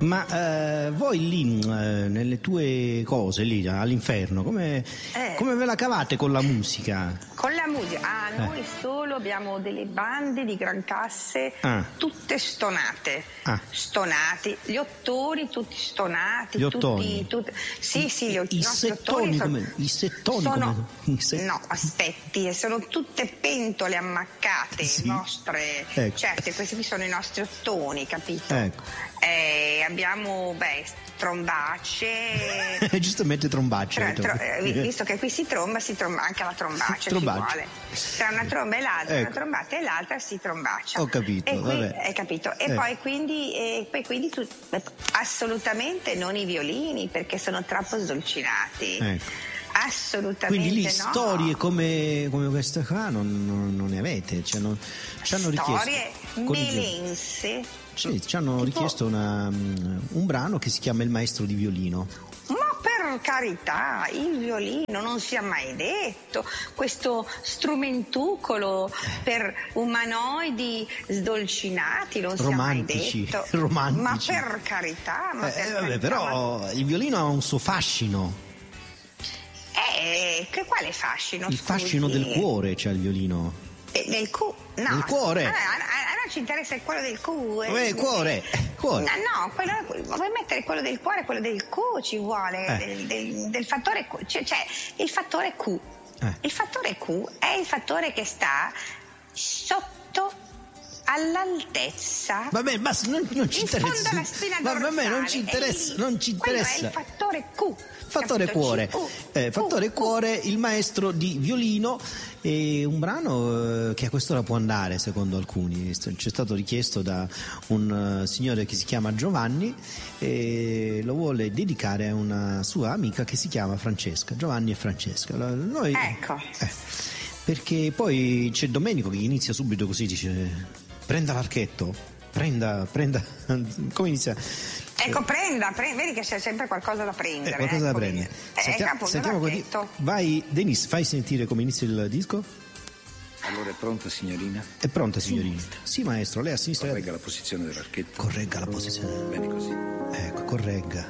Ma voi lì, nelle tue cose lì all'inferno, come ve la cavate con la musica? Con la musica? Noi solo abbiamo delle bande di gran classe, tutte stonate. Stonati, gli ottoni tutti stonati. Gli ottoni? Sì, gli nostri ottoni sono... I settoni sono... No, aspetti, sono tutte pentole ammaccate, nostre... Ecco. Certo, questi qui sono i nostri ottoni, capito? Ecco. Abbiamo trombacce. Giustamente trombacce. Visto che qui si tromba anche la trombaccia. Ci vuole. Tra una tromba e l'altra, una trombata e l'altra si trombaccia. Ho capito. Hai capito? E poi quindi assolutamente non i violini, perché sono troppo sdolcinati. Ecco. Assolutamente. Quindi lì no. storie come questa qua non ne avete? Ci hanno storie melense. Sì, ci hanno richiesto un brano che si chiama Il maestro di violino. Ma per carità, il violino non si è mai detto, questo strumentucolo per umanoidi sdolcinati non si è mai detto. Romantici. Ma per carità. Però il violino ha un suo fascino. Quale fascino? Il fascino del cuore c'ha il violino. Del cuore? No. Del cuore? A noi ci interessa il quello del cuore. Cuore. No, vuoi mettere quello del cuore, quello del Q ci vuole, del fattore Q. Cioè il fattore Q. Il fattore Q è il fattore che sta sotto all'altezza. Vabbè, basta, non ci interessa. In fondo alla spina dorsale. Vabbè, non ci interessa. Quello è il fattore Q. Fattore cuore. Fattore cuore, il maestro di violino. È un brano che a quest'ora può andare, secondo alcuni. Ci è stato richiesto da un signore che si chiama Giovanni e lo vuole dedicare a una sua amica che si chiama Francesca. Giovanni e Francesca. Noi, ecco. Perché poi c'è Domenico che inizia subito così, dice: prenda l'archetto, prenda. Come inizia? Ecco, prenda, vedi che c'è sempre qualcosa da prendere. Qualcosa da prendere. Sentiamo così. Vai, Denise, fai sentire come inizia il disco. Allora è pronta, signorina? È pronta, signorina. Sì, maestro, lei a sinistra. Corregga la posizione dell'archetto. Corregga la posizione. Bene così. Ecco, corregga.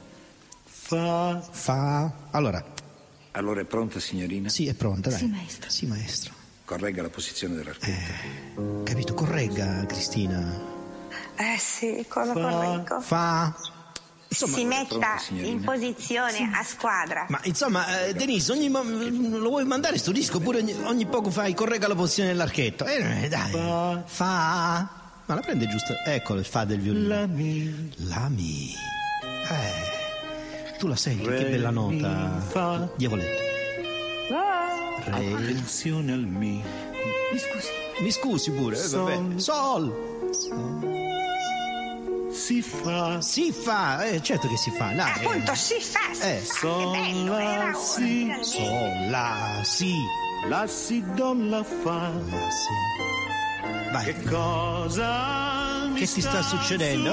Fa. Allora è pronta, signorina? Sì, è pronta, dai. Sì, maestro. Corregga la posizione dell'archetto. Capito, corregga, Cristina. Sì, cosa correggo? Insomma, si metta in posizione a squadra. Ma insomma, Denise, lo vuoi mandare sto disco oppure ogni poco fai corregga la posizione dell'archetto? Dai. Ma la prende giusto? Eccolo il fa del violino. La mi. Tu la senti, che bella nota. Diavoletto. Attenzione al mi. Mi scusi pure. Vabbè. Sol. Si fa, certo che si fa. Là, appunto, si fa. Sol, la, si. Sol, la, si. La, si, do, la, fa. La, si. Vai. Che cosa che ti sta succedendo?